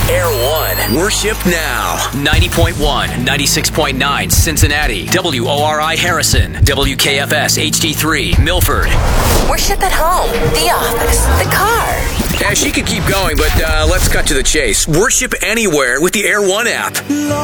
Air One. Worship now. 90.1, 96.9 Cincinnati. WORI Harrison. WKFS HD3 Milford. Worship at home, the office, the car. Yeah, she could keep going, but let's cut to the chase. Worship anywhere with the Air One app.